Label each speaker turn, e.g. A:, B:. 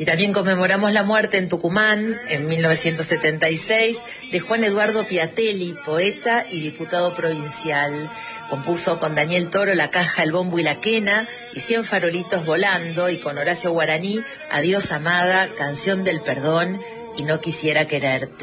A: Y también conmemoramos la muerte en Tucumán, en 1976, de Juan Eduardo Piatelli, poeta y diputado provincial. Compuso con Daniel Toro La caja, el bombo y la quena, y 100 farolitos volando, y con Horacio Guaraní, Adiós amada, canción del perdón, y no quisiera quererte.